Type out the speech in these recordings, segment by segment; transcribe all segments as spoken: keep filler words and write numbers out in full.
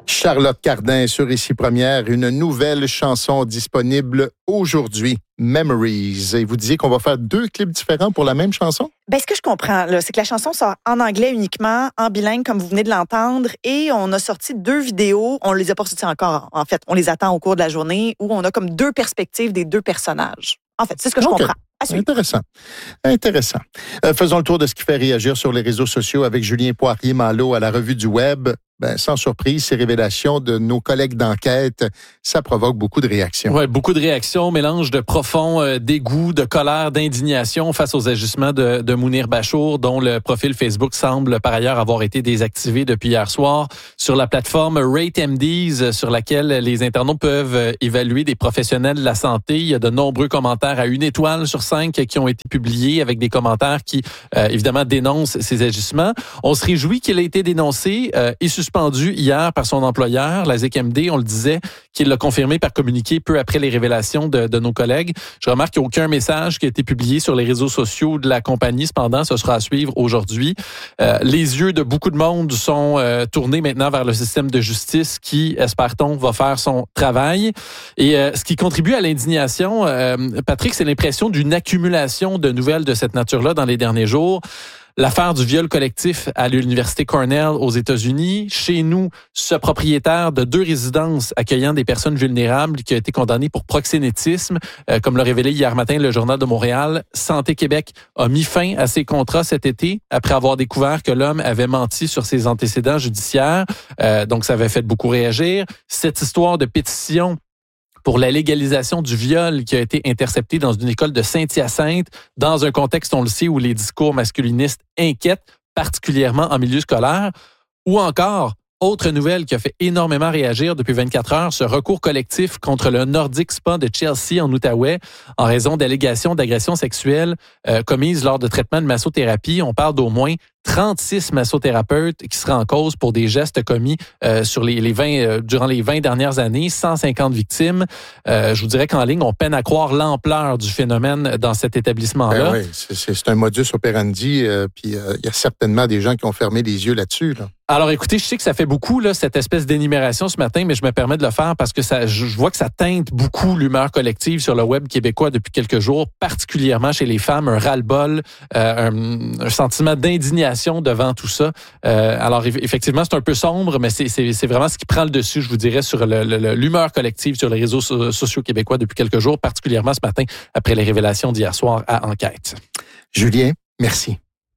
Charlotte Cardin sur Ici Première, une nouvelle chanson disponible aujourd'hui, Memories. Et vous disiez qu'on va faire deux clips différents pour la même chanson? Ben, ce que je comprends, là, c'est que la chanson sort en anglais uniquement, en bilingue, comme vous venez de l'entendre, et on a sorti deux vidéos. On les a pas sorties encore, en fait. On les attend au cours de la journée, où on a comme deux perspectives des deux personnages. En fait, c'est ce que je Okay. comprends. Intéressant. Intéressant. Euh, faisons le tour de ce qui fait réagir sur les réseaux sociaux avec Julien Poirier-Malo à la Revue du Web. Ben, sans surprise, ces révélations de nos collègues d'enquête, ça provoque beaucoup de réactions. Oui, beaucoup de réactions, mélange de profond euh, dégoût, de colère, d'indignation face aux agissements de, de Mounir Bachour, dont le profil Facebook semble par ailleurs avoir été désactivé depuis hier soir. Sur la plateforme RateMDs, sur laquelle les internautes peuvent évaluer des professionnels de la santé, il y a de nombreux commentaires à une étoile sur cinq qui ont été publiés avec des commentaires qui, euh, évidemment, dénoncent ces agissements. On se réjouit qu'il ait été dénoncé euh, et suspendu hier par son employeur, la Z Q M D, on le disait, qu'il l'a confirmé par communiqué peu après les révélations de, de nos collègues. Je remarque qu'il n'y a aucun message qui a été publié sur les réseaux sociaux de la compagnie. Cependant, ce sera à suivre aujourd'hui. Euh, les yeux de beaucoup de monde sont euh, tournés maintenant vers le système de justice qui, espère-t-on, va faire son travail. Et euh, ce qui contribue à l'indignation, euh, Patrick, c'est l'impression d'une accumulation de nouvelles de cette nature-là dans les derniers jours. L'affaire du viol collectif à l'Université Cornell aux États-Unis. Chez nous, ce propriétaire de deux résidences accueillant des personnes vulnérables qui a été condamné pour proxénétisme, euh, comme l'a révélé hier matin le Journal de Montréal. Santé Québec a mis fin à ses contrats cet été après avoir découvert que l'homme avait menti sur ses antécédents judiciaires. Euh, donc, ça avait fait beaucoup réagir. Cette histoire de pétition pour la légalisation du viol qui a été interceptée dans une école de Saint-Hyacinthe, dans un contexte, on le sait, où les discours masculinistes inquiètent, particulièrement en milieu scolaire, ou encore, autre nouvelle qui a fait énormément réagir depuis vingt-quatre heures, ce recours collectif contre le Nordic Spa de Chelsea en Outaouais en raison d'allégations d'agressions sexuelles euh, commises lors de traitements de massothérapie. On parle d'au moins trente-six massothérapeutes qui seraient en cause pour des gestes commis euh, sur les, les vingt, euh, durant les vingt dernières années, cent cinquante victimes. Euh, je vous dirais qu'en ligne, on peine à croire l'ampleur du phénomène dans cet établissement-là. Ben oui, c'est, c'est, c'est un modus operandi, euh, puis il euh, y a certainement des gens qui ont fermé les yeux là-dessus. Là. Alors écoutez, je sais que ça fait beaucoup, là, cette espèce d'énumération ce matin, mais je me permets de le faire parce que ça, je vois que ça teinte beaucoup l'humeur collective sur le web québécois depuis quelques jours, particulièrement chez les femmes, un ras-le-bol, euh, un, un sentiment d'indignation devant tout ça. Euh, alors, effectivement, c'est un peu sombre, mais c'est, c'est, c'est vraiment ce qui prend le dessus, je vous dirais, sur le, le, l'humeur collective sur les réseaux so- sociaux québécois depuis quelques jours, particulièrement ce matin, après les révélations d'hier soir à Enquête. Julien, merci.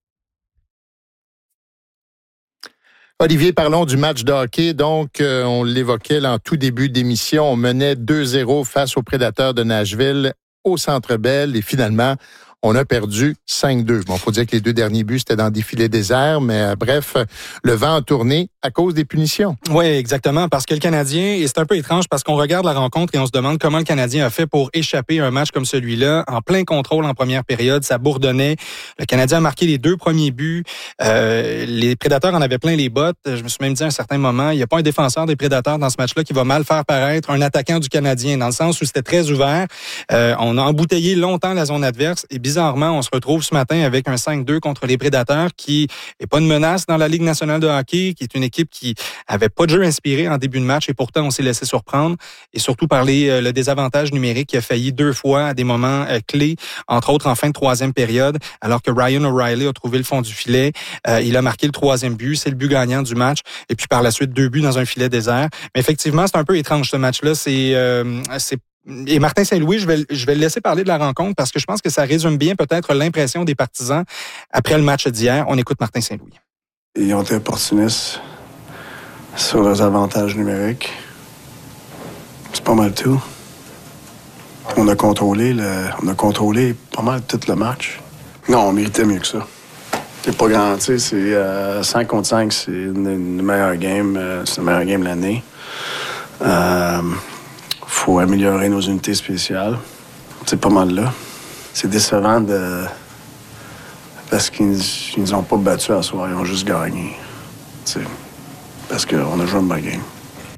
Olivier, parlons du match de hockey. Donc, euh, on l'évoquait là, en tout début d'émission, on menait deux zéro face aux Prédateurs de Nashville au Centre Bell et finalement, on a perdu cinq deux. Bon, faut dire que les deux derniers buts, c'était dans des filets déserts, mais euh, bref, le vent a tourné à cause des punitions. Oui, exactement, parce que le Canadien, et c'est un peu étrange parce qu'on regarde la rencontre et on se demande comment le Canadien a fait pour échapper à un match comme celui-là, en plein contrôle en première période, ça bourdonnait. Le Canadien a marqué les deux premiers buts. Euh, les Prédateurs en avaient plein les bottes. Je me suis même dit à un certain moment, il n'y a pas un défenseur des Prédateurs dans ce match-là qui va mal faire paraître un attaquant du Canadien, dans le sens où c'était très ouvert. Euh, on a embouteillé longtemps la zone adverse et bizarrement, on se retrouve ce matin avec un cinq deux contre les Prédateurs qui est pas une menace dans la Ligue nationale de hockey, qui est une équipe qui avait pas de jeu inspiré en début de match et pourtant on s'est laissé surprendre et surtout par les, euh, le désavantage numérique qui a failli deux fois à des moments euh, clés, entre autres en fin de troisième période, alors que Ryan O'Reilly a trouvé le fond du filet. Euh, il a marqué le troisième but, c'est le but gagnant du match et puis par la suite deux buts dans un filet désert. Mais effectivement, c'est un peu étrange ce match-là. C'est, euh, c'est Et Martin Saint-Louis, je vais, je vais le laisser parler de la rencontre parce que je pense que ça résume bien peut-être l'impression des partisans après le match d'hier. On écoute Martin Saint-Louis. Ils ont été opportunistes sur leurs avantages numériques. C'est pas mal tout. On a contrôlé le, on a contrôlé pas mal tout le match. Non, on méritait mieux que ça. C'est pas grand, tu sais, c'est euh, cinq contre cinq, c'est une, une meilleure game, euh, c'est une meilleure game de l'année. Euh, faut améliorer nos unités spéciales. C'est pas mal là. C'est décevant de... parce qu'ils ne nous ont pas battus à soir, ils ont juste gagné. T'sais. Parce qu'on a joué une bonne game.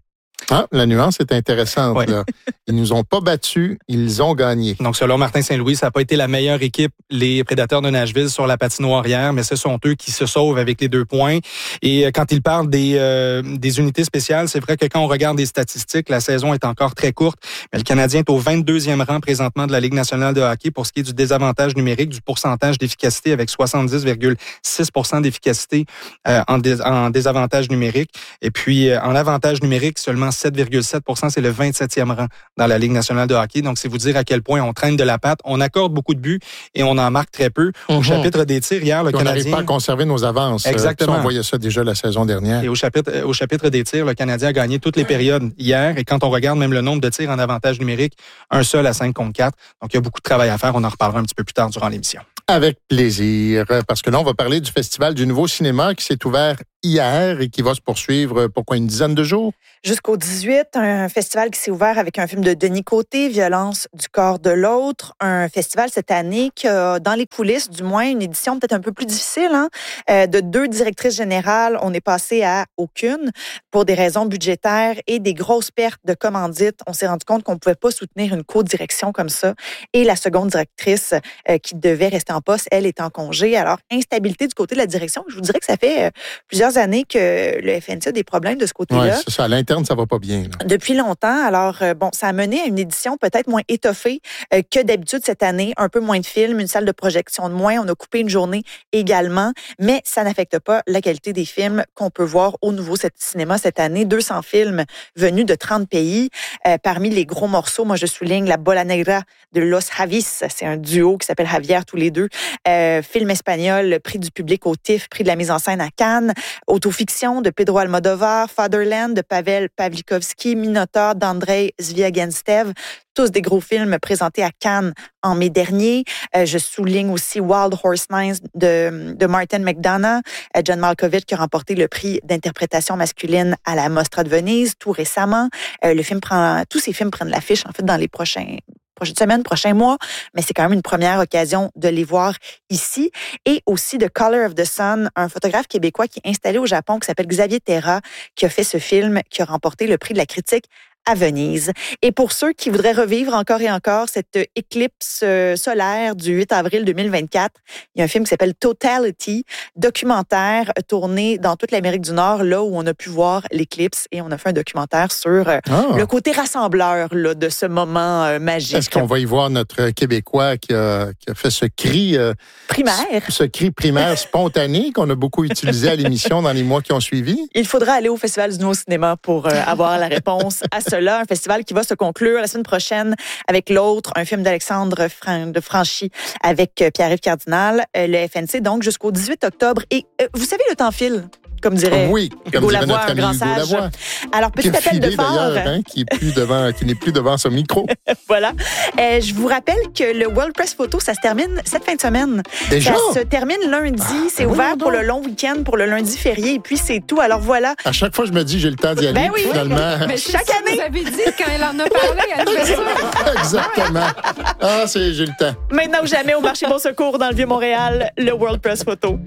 Ah, la nuance est intéressante. Ouais. Là. Ils nous ont pas battus, ils ont gagné. Donc, selon Martin Saint-Louis, ça n'a pas été la meilleure équipe, les Prédateurs de Nashville, sur la patinoire hier, mais ce sont eux qui se sauvent avec les deux points. Et quand il parle des, euh, des unités spéciales, c'est vrai que quand on regarde les statistiques, la saison est encore très courte, mais le Canadien est au vingt-deuxième rang présentement de la Ligue nationale de hockey pour ce qui est du désavantage numérique, du pourcentage d'efficacité avec soixante-dix virgule six pour cent d'efficacité euh, en, dés- en désavantage numérique. Et puis, euh, en avantage numérique, seulement sept virgule sept pour cent, c'est le vingt-septième rang dans la Ligue nationale de hockey. Donc, c'est vous dire à quel point on traîne de la patte. On accorde beaucoup de buts et on en marque très peu. Mm-hmm. Au chapitre des tirs, hier, le Puis Canadien... On n'arrive pas à conserver nos avances. Exactement. Ça, on voyait ça déjà la saison dernière. Et au chapitre, au chapitre des tirs, le Canadien a gagné toutes les périodes hier. Et quand on regarde même le nombre de tirs en avantage numérique, un seul à cinq contre quatre. Donc, il y a beaucoup de travail à faire. On en reparlera un petit peu plus tard durant l'émission. Avec plaisir, parce que là, on va parler du Festival du Nouveau Cinéma qui s'est ouvert hier et qui va se poursuivre pour quoi, une dizaine de jours? Jusqu'au dix-huit, un festival qui s'est ouvert avec un film de Denis Côté, Violence du corps de l'autre. Un festival cette année qui a, dans les coulisses, du moins, une édition peut-être un peu plus difficile. Hein? Euh, de deux directrices générales, on est passé à aucune pour des raisons budgétaires et des grosses pertes de commandites. On s'est rendu compte qu'on ne pouvait pas soutenir une co-direction comme ça. Et la seconde directrice euh, qui devait rester en poste, elle est en congé. Alors, instabilité du côté de la direction. Je vous dirais que ça fait euh, plusieurs années que le F N C a des problèmes de ce côté-là. Oui, c'est ça. À l'interne, ça va pas bien. Là. Depuis longtemps. Alors, euh, bon, ça a mené à une édition peut-être moins étoffée euh, que d'habitude cette année. Un peu moins de films, une salle de projection de moins. On a coupé une journée également. Mais ça n'affecte pas la qualité des films qu'on peut voir au Nouveau Cinéma cette année. deux cents films venus de trente pays. Euh, parmi les gros morceaux, moi, je souligne La Bola Negra de Los Javis. C'est un duo qui s'appelle Javier, tous les deux. Euh, film espagnol, prix du public au T I F, prix de la mise en scène à Cannes. Autofiction de Pedro Almodovar, Fatherland de Pavel Pawlikowski, Minotaur d'Andrei Zviagintsev, tous des gros films présentés à Cannes en mai dernier. Euh, je souligne aussi Wild Horse Nine de, de Martin McDonagh, euh, John Malkovich qui a remporté le prix d'interprétation masculine à la Mostra de Venise tout récemment. Euh, le film prend, tous ces films prennent l'affiche en fait dans les prochains prochaines semaines, prochains mois, mais c'est quand même une première occasion de les voir ici. Et aussi de Color of the Sun, un photographe québécois qui est installé au Japon, qui s'appelle Xavier Terra, qui a fait ce film, qui a remporté le prix de la critique à Venise. Et pour ceux qui voudraient revivre encore et encore cette éclipse solaire du huit avril deux mille vingt-quatre, il y a un film qui s'appelle Totality, documentaire tourné dans toute l'Amérique du Nord, là où on a pu voir l'éclipse, et on a fait un documentaire sur ah. le côté rassembleur là, de ce moment euh, magique. Est-ce qu'on va y voir notre Québécois qui a, qui a fait ce cri euh, primaire, ce, ce cri primaire spontané qu'on a beaucoup utilisé à l'émission dans les mois qui ont suivi? Il faudra aller au Festival du Nouveau Cinéma pour euh, avoir la réponse à cela. Un festival qui va se conclure la semaine prochaine avec l'autre, un film d'Alexandre Fran- de Franchi avec Pierre-Yves Cardinal, euh, le F N C, donc jusqu'au dix-huit octobre. Et euh, vous savez, le temps file, comme dirait oui, comme Hugo dirait Lavoie, notre un grand ami Hugo sage. Lavoie. Alors, petit appel filé, de phare. Hein, qui, est plus devant, qui n'est plus devant son micro. Voilà. Euh, je vous rappelle que le World Press Photo, ça se termine cette fin de semaine. Déjà? Ça se termine lundi. Ah, c'est ben ouvert oui, pour le long week-end, pour le lundi férié. Et puis, c'est tout. Alors, voilà. À chaque fois, je me dis, j'ai le temps d'y aller. Ben oui, finalement. Mais chaque année. Vous avez dit quand elle en a parlé, elle nous fait ça. Exactement. Ah, c'est, j'ai le temps. Maintenant ou jamais, au marché Bon Secours, dans le Vieux-Montréal, le World Press Photo.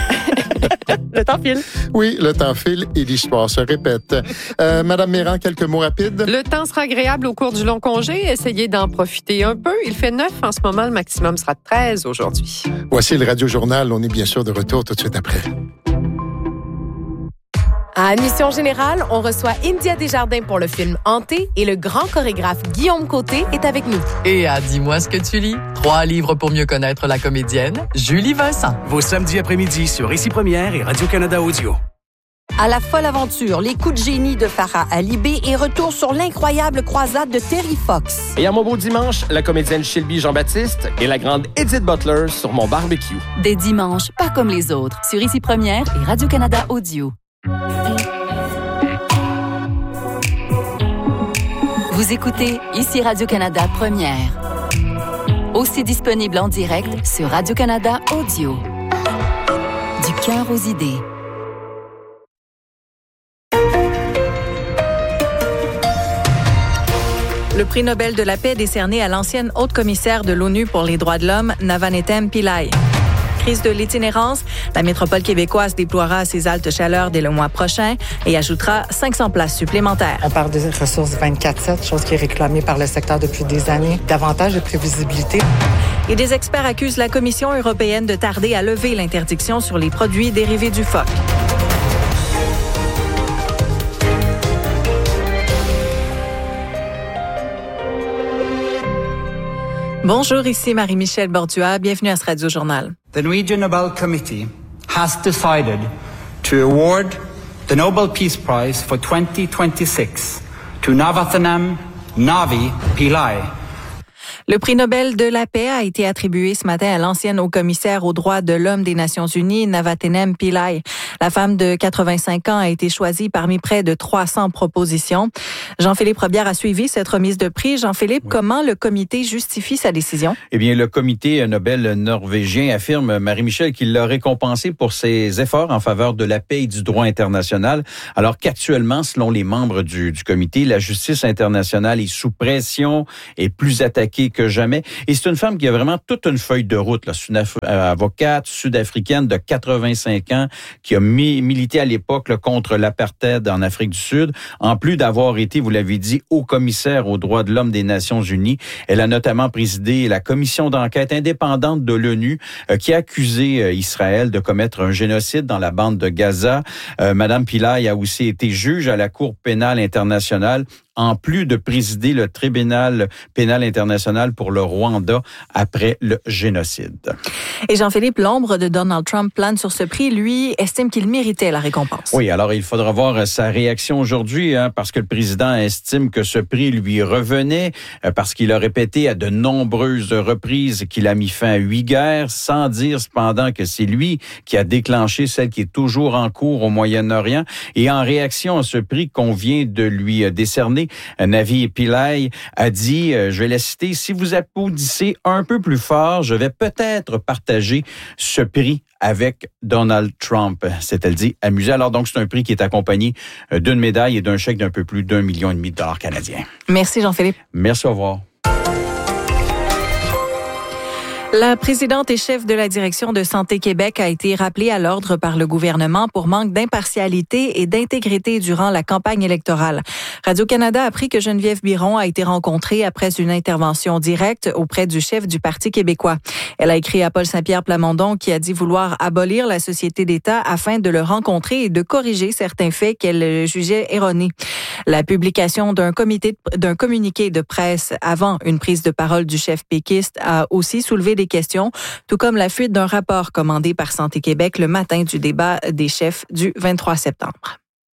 Le temps file. Oui, le temps file et l'histoire se répète. Euh, Madame Méran, quelques mots rapides? Le temps sera agréable au cours du long congé. Essayez d'en profiter un peu. Il fait neuf en ce moment. Le maximum sera de treize aujourd'hui. Voici le Radio Journal. On est bien sûr de retour tout de suite après. À Admission Générale, on reçoit India Desjardins pour le film Hanté et le grand chorégraphe Guillaume Côté est avec nous. Et à Dis-moi ce que tu lis, trois livres pour mieux connaître la comédienne, Julie Vincent. Vos samedis après-midi sur Ici Première et Radio-Canada Audio. À la folle aventure, les coups de génie de Farah Alibé et retour sur l'incroyable croisade de Terry Fox. Et à mon beau dimanche, la comédienne Shelby Jean-Baptiste et la grande Edith Butler sur mon barbecue. Des dimanches pas comme les autres sur Ici Première et Radio-Canada Audio. Vous écoutez Ici Radio-Canada Première. Aussi disponible en direct sur Radio-Canada Audio. Du cœur aux idées. Le prix Nobel de la paix est décerné à l'ancienne haute commissaire de l'ONU pour les droits de l'homme, Navanetem Pillai. crise de l'itinérance. La métropole québécoise déploiera ses haltes chaleur dès le mois prochain et ajoutera cinq cents places supplémentaires. On parle des ressources vingt-quatre sept, chose qui est réclamée par le secteur depuis des années. Davantage de prévisibilité. Et des experts accusent la Commission européenne de tarder à lever l'interdiction sur les produits dérivés du phoque. Bonjour, ici Marie-Michel Bordua. Bienvenue à ce Radio Journal. The Norwegian Nobel Committee has decided to award the Nobel Peace Prize for twenty twenty-six to Navarathnam Navi Pillai. Le prix Nobel de la paix a été attribué ce matin à l'ancienne haut-commissaire aux droits de l'homme des Nations unies, Navarathnam Pillai. La femme de quatre-vingt-cinq ans a été choisie parmi près de trois cents propositions. Jean-Philippe Robillard a suivi cette remise de prix. Jean-Philippe, oui. Comment le comité justifie sa décision? Eh bien, le comité Nobel norvégien affirme, Marie-Michel, qu'il l'a récompensé pour ses efforts en faveur de la paix et du droit international, alors qu'actuellement, selon les membres du, du comité, la justice internationale est sous pression et plus attaquée que jamais. Et c'est une femme qui a vraiment toute une feuille de route, là. C'est une avocate sud-africaine de quatre-vingt-cinq ans qui a mi- milité à l'époque là, contre l'apartheid en Afrique du Sud. En plus d'avoir été, vous l'avez dit, haut-commissaire aux droits de l'homme des Nations unies, elle a notamment présidé la commission d'enquête indépendante de l'ONU euh, qui a accusé euh, Israël de commettre un génocide dans la bande de Gaza. Euh, Madame Pillai a aussi été juge à la Cour pénale internationale, en plus de présider le tribunal pénal international pour le Rwanda après le génocide. Et Jean-Philippe, l'ombre de Donald Trump plane sur ce prix. Lui estime qu'il méritait la récompense. Oui, alors il faudra voir sa réaction aujourd'hui, hein, parce que le président estime que ce prix lui revenait, parce qu'il a répété à de nombreuses reprises qu'il a mis fin à huit guerres, sans dire cependant que c'est lui qui a déclenché celle qui est toujours en cours au Moyen-Orient. Et en réaction à ce prix qu'on vient de lui décerner, Navi Pillai a dit, je vais la citer, « Si vous applaudissez un peu plus fort, je vais peut-être partager ce prix avec Donald Trump. » C'est-elle dit, amusé. Alors donc, c'est un prix qui est accompagné d'une médaille et d'un chèque d'un peu plus d'un million et demi de dollars canadiens. Merci Jean-Philippe. Merci, au revoir. La présidente et chef de la direction de Santé Québec a été rappelée à l'ordre par le gouvernement pour manque d'impartialité et d'intégrité durant la campagne électorale. Radio-Canada a appris que Geneviève Biron a été rencontrée après une intervention directe auprès du chef du Parti québécois. Elle a écrit à Paul Saint-Pierre Plamondon qui a dit vouloir abolir la Société d'État afin de le rencontrer et de corriger certains faits qu'elle jugeait erronés. La publication d'un comité, d'un communiqué de presse avant une prise de parole du chef péquiste a aussi soulevé des questions, tout comme la fuite d'un rapport commandé par Santé Québec le matin du débat des chefs du vingt-trois septembre.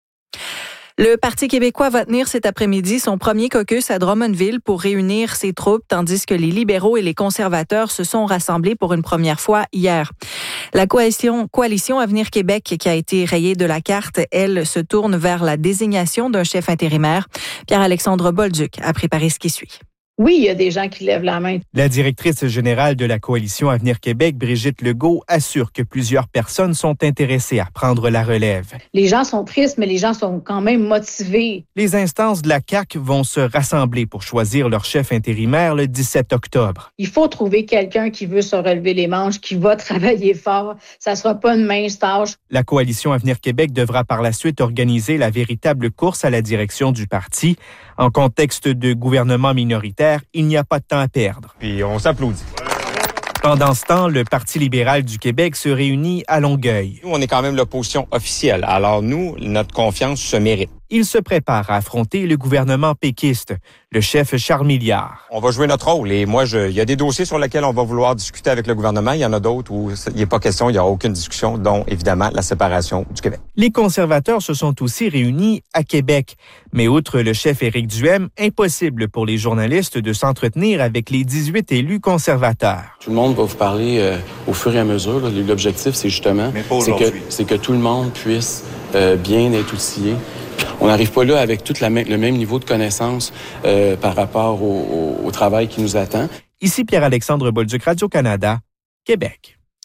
Le Parti québécois va tenir cet après-midi son premier caucus à Drummondville pour réunir ses troupes, tandis que les libéraux et les conservateurs se sont rassemblés pour une première fois hier. La coalition, coalition Avenir Québec, qui a été rayée de la carte, elle, se tourne vers la désignation d'un chef intérimaire. Pierre-Alexandre Bolduc a préparé ce qui suit. Oui, il y a des gens qui lèvent la main. La directrice générale de la coalition Avenir Québec, Brigitte Legault, assure que plusieurs personnes sont intéressées à prendre la relève. Les gens sont tristes, mais les gens sont quand même motivés. Les instances de la C A Q vont se rassembler pour choisir leur chef intérimaire le dix-sept octobre. Il faut trouver quelqu'un qui veut se relever les manches, qui va travailler fort. Ça ne sera pas une mince tâche. La coalition Avenir Québec devra par la suite organiser la véritable course à la direction du parti. En contexte de gouvernement minoritaire, il n'y a pas de temps à perdre. Puis on s'applaudit. Pendant ce temps, le Parti libéral du Québec se réunit à Longueuil. Nous, on est quand même l'opposition officielle. Alors nous, notre confiance se mérite. Il se prépare à affronter le gouvernement péquiste, le chef Charles Milliard. On va jouer notre rôle et moi, je, il y a des dossiers sur lesquels on va vouloir discuter avec le gouvernement. Il y en a d'autres où il n'y a pas question, il n'y a aucune discussion, dont évidemment la séparation du Québec. Les conservateurs se sont aussi réunis à Québec. Mais outre le chef Éric Duhem, impossible pour les journalistes de s'entretenir avec les dix-huit élus conservateurs. Tout le monde va vous parler euh, au fur et à mesure. Là. L'objectif, c'est justement c'est que, c'est que tout le monde puisse euh, bien être outillé. On n'arrive pas là avec tout la même, le même niveau de connaissance euh, par rapport au, au, au travail qui nous attend. Ici Pierre-Alexandre Bolduc, Radio-Canada, Québec.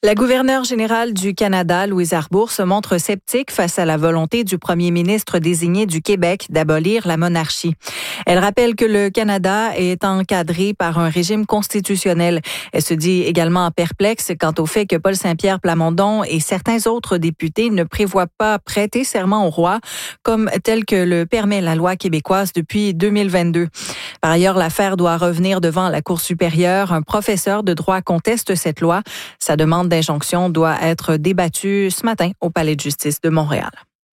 La gouverneure générale du Canada, Louise Arbour, se montre sceptique face à la volonté du premier ministre désigné du Québec d'abolir la monarchie. Elle rappelle que le Canada est encadré par un régime constitutionnel. Elle se dit également perplexe quant au fait que Paul Saint-Pierre Plamondon et certains autres députés ne prévoient pas prêter serment au roi, comme tel que le permet la loi québécoise depuis deux mille vingt-deux. Par ailleurs, l'affaire doit revenir devant la Cour supérieure. Un professeur de droit conteste cette loi. Sa demande d'injonction doit être débattue ce matin au Palais de justice de Montréal.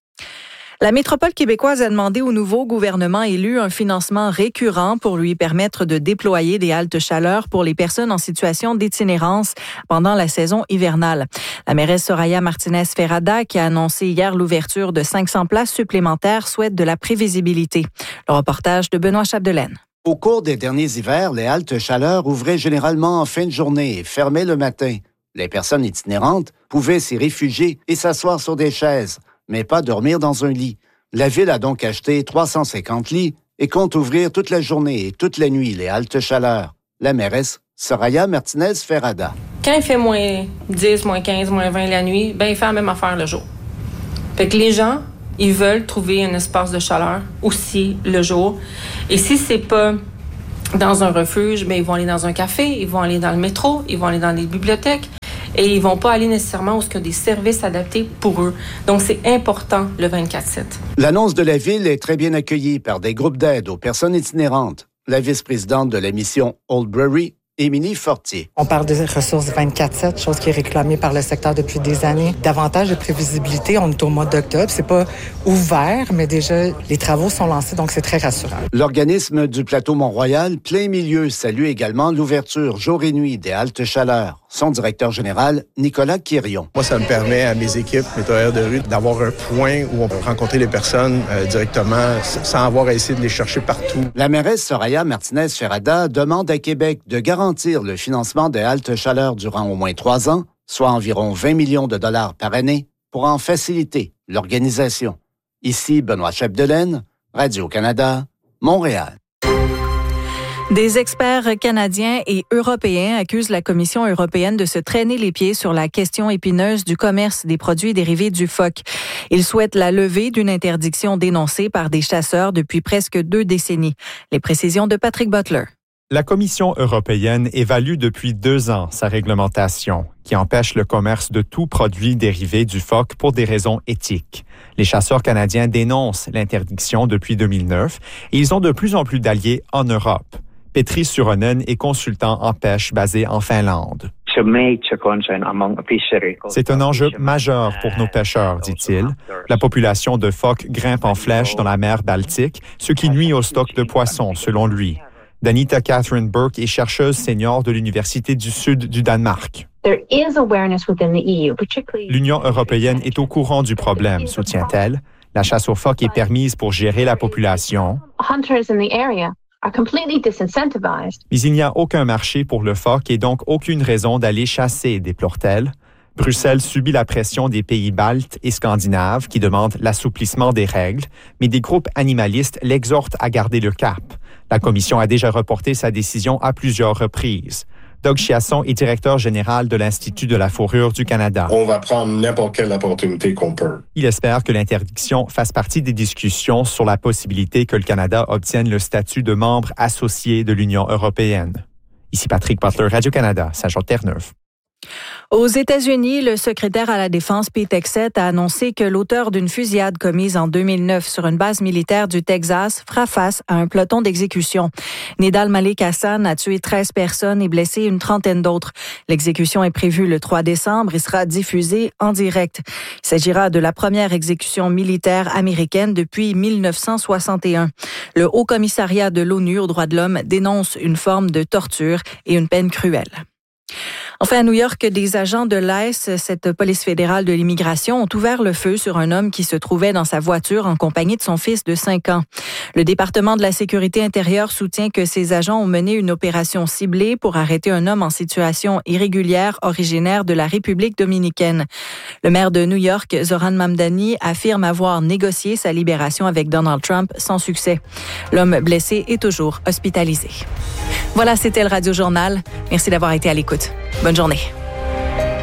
La métropole québécoise a demandé au nouveau gouvernement élu un financement récurrent pour lui permettre de déployer des haltes chaleur pour les personnes en situation d'itinérance pendant la saison hivernale. La mairesse Soraya Martinez-Ferrada, qui a annoncé hier l'ouverture de cinq cents places supplémentaires, souhaite de la prévisibilité. Le reportage de Benoît Chapdelaine. Au cours des derniers hivers, les haltes chaleur ouvraient généralement en fin de journée et fermaient le matin. Les personnes itinérantes pouvaient s'y réfugier et s'asseoir sur des chaises, mais pas dormir dans un lit. La Ville a donc acheté trois cent cinquante lits et compte ouvrir toute la journée et toute la nuit les haltes chaleur. La mairesse, Soraya Martinez-Ferrada. Quand il fait moins dix, moins quinze, moins vingt la nuit, ben il fait la même affaire le jour. Fait que les gens, ils veulent trouver un espace de chaleur aussi le jour. Et si c'est pas dans un refuge, ben ils vont aller dans un café, ils vont aller dans le métro, ils vont aller dans les bibliothèques. Et ils ne vont pas aller nécessairement où il y a des services adaptés pour eux. Donc, c'est important, le vingt-quatre sept. L'annonce de la Ville est très bien accueillie par des groupes d'aide aux personnes itinérantes. La vice-présidente de la mission Oldbury, Émilie Fortier. On parle des ressources vingt-quatre sept, chose qui est réclamée par le secteur depuis des années. Davantage de prévisibilité, on est au mois d'octobre. C'est pas ouvert, mais déjà, les travaux sont lancés, donc c'est très rassurant. L'organisme du plateau Mont-Royal, Plein Milieu, salue également l'ouverture jour et nuit des haltes chaleur. Son directeur général, Nicolas Quirion. Moi, ça me permet à mes équipes, mes travailleurs de rue, d'avoir un point où on peut rencontrer les personnes euh, directement sans avoir à essayer de les chercher partout. La mairesse Soraya Martinez-Ferrada demande à Québec de garantir le financement des haltes chaleur durant au moins trois ans, soit environ vingt millions de dollars par année, pour en faciliter l'organisation. Ici, Benoît Chapdelaine, Radio-Canada, Montréal. Des experts canadiens et européens accusent la Commission européenne de se traîner les pieds sur la question épineuse du commerce des produits dérivés du phoque. Ils souhaitent la levée d'une interdiction dénoncée par des chasseurs depuis presque deux décennies. Les précisions de Patrick Butler. La Commission européenne évalue depuis deux ans sa réglementation, qui empêche le commerce de tout produit dérivé du phoque pour des raisons éthiques. Les chasseurs canadiens dénoncent l'interdiction depuis deux mille neuf et ils ont de plus en plus d'alliés en Europe. Petri Suronen est consultant en pêche basé en Finlande. C'est un enjeu majeur pour nos pêcheurs, dit-il. La population de phoques grimpe en flèche dans la mer Baltique, ce qui nuit au stock de poissons, selon lui. Danita Catherine Burke est chercheuse senior de l'Université du Sud du Danemark. L'Union européenne est au courant du problème, soutient-elle. La chasse aux phoques est permise pour gérer la population. Mais il n'y a aucun marché pour le phoque et donc aucune raison d'aller chasser, déplore-t-elle. Bruxelles subit la pression des pays baltes et scandinaves qui demandent l'assouplissement des règles, mais des groupes animalistes l'exhortent à garder le cap. La Commission a déjà reporté sa décision à plusieurs reprises. Doug Chiasson est directeur général de l'Institut de la fourrure du Canada. On va prendre n'importe quelle opportunité qu'on peut. Il espère que l'interdiction fasse partie des discussions sur la possibilité que le Canada obtienne le statut de membre associé de l'Union européenne. Ici Patrick Butler, Radio-Canada, Saint-Jean-Terre-Neuve. Aux États-Unis, le secrétaire à la Défense Pete Hegseth a annoncé que l'auteur d'une fusillade commise en deux mille neuf sur une base militaire du Texas fera face à un peloton d'exécution. Nidal Malik Hassan a tué treize personnes et blessé une trentaine d'autres. L'exécution est prévue le trois décembre et sera diffusée en direct. Il s'agira de la première exécution militaire américaine depuis mille neuf cent soixante et un. Le Haut Commissariat de l'ONU aux droits de l'homme dénonce une forme de torture et une peine cruelle. Enfin, à New York, des agents de l'I C E, cette police fédérale de l'immigration, ont ouvert le feu sur un homme qui se trouvait dans sa voiture en compagnie de son fils de cinq ans. Le département de la sécurité intérieure soutient que ces agents ont mené une opération ciblée pour arrêter un homme en situation irrégulière originaire de la République dominicaine. Le maire de New York, Zoran Mamdani, affirme avoir négocié sa libération avec Donald Trump sans succès. L'homme blessé est toujours hospitalisé. Voilà, c'était le Radio Journal. Merci d'avoir été à l'écoute. Bonne journée.